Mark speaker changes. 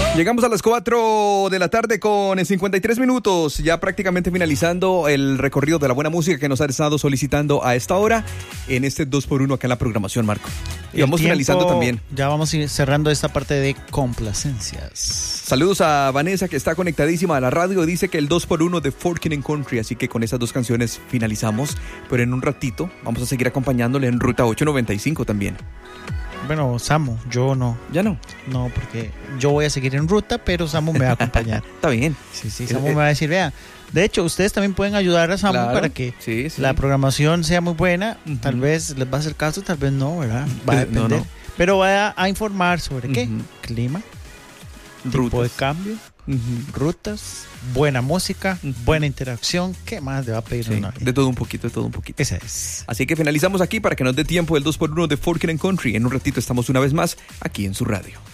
Speaker 1: Llegamos a las 4 de la tarde con 53 minutos, ya prácticamente finalizando el recorrido de la buena música que nos ha estado solicitando a esta hora en este 2x1 acá en la programación, Marco. Y vamos finalizando también.
Speaker 2: Ya vamos a ir cerrando esta parte de complacencias.
Speaker 1: Saludos a Vanessa, que está conectadísima a la radio. Dice que el 2x1 de Forking and Country, así que con esas dos canciones finalizamos. Pero en un ratito vamos a seguir acompañándole en Ruta 895 también.
Speaker 2: Bueno, Samu, yo no.
Speaker 1: ¿Ya no?
Speaker 2: No, porque yo voy a seguir en ruta, pero Samu me va a acompañar.
Speaker 1: Está bien.
Speaker 2: Sí, Samu me va a decir, vea, de hecho, ustedes también pueden ayudar a Samu para que la programación sea muy buena. Tal vez les va a hacer caso, tal vez no, ¿verdad? Va a depender. No. Pero va a informar sobre qué. Clima, tipo de cambio, rutas, buena música, buena interacción. ¿Qué más le va a pedir una vez?
Speaker 1: De todo un poquito, de todo un poquito.
Speaker 2: Esa es.
Speaker 1: Así que finalizamos aquí para que nos dé tiempo el 2x1 de Forking and Country. En un ratito estamos una vez más aquí en su radio.